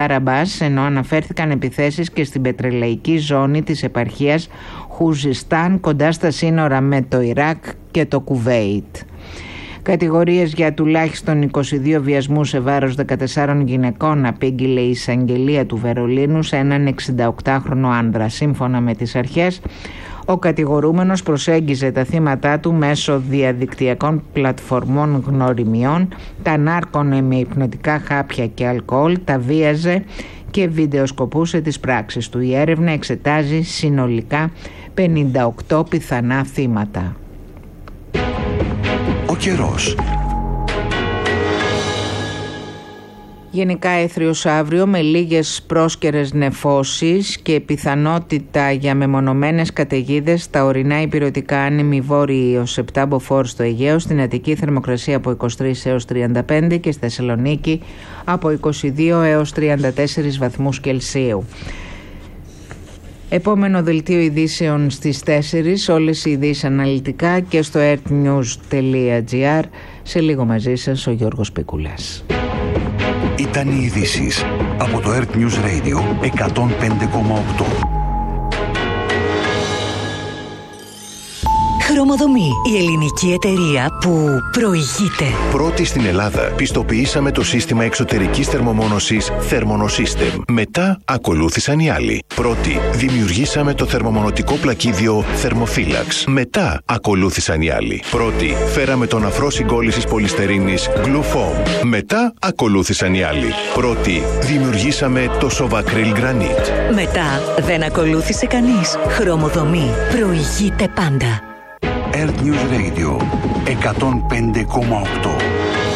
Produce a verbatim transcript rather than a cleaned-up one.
Κάραμπας, ενώ αναφέρθηκαν επιθέσεις και στην πετρελαϊκή ζώνη της επαρχίας Χουζιστάν κοντά στα σύνορα με το Ιράκ και το Κουβέιτ. Κατηγορίες για τουλάχιστον είκοσι δύο βιασμούς σε βάρος δεκατεσσάρων γυναικών απήγγειλε η εισαγγελία του Βερολίνου σε έναν εξηνταοκτάχρονο άνδρα. Σύμφωνα με τις αρχές, ο κατηγορούμενος προσέγγιζε τα θύματά του μέσω διαδικτυακών πλατφορμών γνωριμιών, τα νάρκωνε με υπνοτικά χάπια και αλκοόλ, τα βίαζε και βιντεοσκοπούσε τις πράξεις του. Η έρευνα εξετάζει συνολικά πενήντα οκτώ πιθανά θύματα. Ο καιρός. Γενικά έθριος αύριο με λίγες πρόσκαιρες νεφώσεις και πιθανότητα για μεμονωμένες καταιγίδες στα ορεινά ηπειρωτικά, άνεμοι βόρειοι έως επτά μποφόρ στο Αιγαίο, στην Αττική θερμοκρασία από είκοσι τρεις έως τριάντα πέντε και στη Θεσσαλονίκη από είκοσι δύο έως τριάντα τέσσερις βαθμούς Κελσίου. Επόμενο δελτίο ειδήσεων στις τέσσερις, όλες οι ειδήσεις αναλυτικά και στο earthnews τελεία gr. Σε λίγο μαζί σας ο Γιώργος Πικουλάς. Ήταν οι ειδήσεις από το Earth News Radio εκατόν πέντε κόμμα οκτώ. Χρωμοδομή, η ελληνική εταιρεία που προηγείται. Πρώτη στην Ελλάδα, πιστοποιήσαμε το σύστημα εξωτερικής θερμομόνωσης Thermonosystem. Μετά ακολούθησαν οι άλλοι. Πρώτη, δημιουργήσαμε το θερμομονωτικό πλακίδιο Thermophilax. Μετά ακολούθησαν οι άλλοι. Πρώτη, φέραμε τον αφρό συγκόλλησης πολυστερίνης Glufoam. Μετά ακολούθησαν οι άλλοι. Πρώτη, δημιουργήσαμε το Sovacryl Granite. Μετά δεν ακολούθησε κανείς. Χρωμοδομή, προηγείται πάντα. Earth News Radio εκατόν πέντε κόμμα οκτώ.